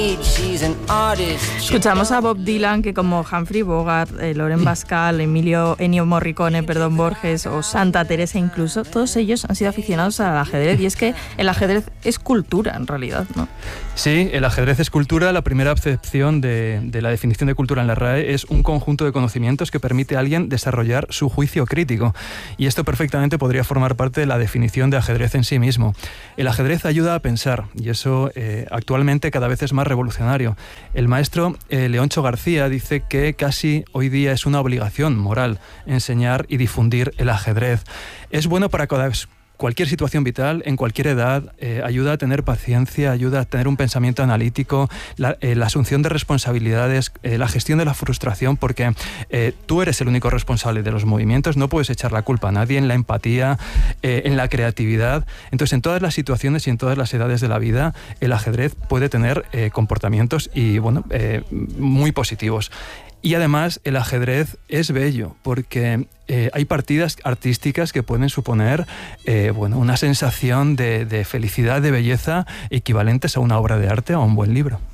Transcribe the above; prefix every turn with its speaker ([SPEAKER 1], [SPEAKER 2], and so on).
[SPEAKER 1] Escuchamos a Bob Dylan, que como Humphrey Bogart, Loren Bascal, Ennio Morricone, Borges o Santa Teresa incluso, todos ellos han sido aficionados al ajedrez. Y es que el ajedrez es cultura, en realidad, ¿no?
[SPEAKER 2] Sí, el ajedrez es cultura. La primera acepción de la definición de cultura en la RAE es un conjunto de conocimientos que permite a alguien desarrollar su juicio crítico. Y esto perfectamente podría formar parte de la definición de ajedrez en sí mismo. El ajedrez ayuda a pensar, y eso actualmente cada vez es más revolucionario. El maestro Leoncho García dice que casi hoy día es una obligación moral enseñar y difundir el ajedrez. Es bueno para cualquier situación vital, en cualquier edad, ayuda a tener paciencia, ayuda a tener un pensamiento analítico, la asunción de responsabilidades, la gestión de la frustración, porque tú eres el único responsable de los movimientos, no puedes echar la culpa a nadie, en la empatía, en la creatividad. Entonces, en todas las situaciones y en todas las edades de la vida, el ajedrez puede tener comportamientos muy positivos. Y además el ajedrez es bello porque hay partidas artísticas que pueden suponer una sensación de felicidad, de belleza equivalentes a una obra de arte o a un buen libro.